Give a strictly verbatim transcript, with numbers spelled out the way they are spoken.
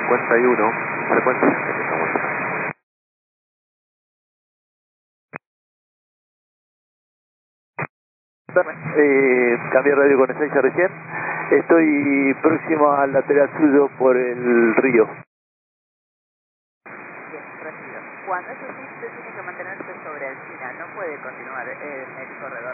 cincuenta y uno, frecuencia sesenta. Eh, cambié radio con esencia recién. Estoy próximo al lateral suyo por el río. Bien, recibido. Cuando eso sí, usted tiene que mantenerse sobre el final, no puede continuar eh, en el corredor.